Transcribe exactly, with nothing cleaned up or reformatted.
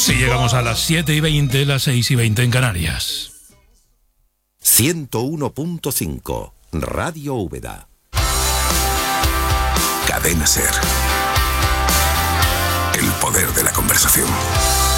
Así llegamos a las siete y veinte, las seis y veinte en Canarias. ciento uno punto cinco, Radio Úbeda. Cadena Ser. El poder de la conversación.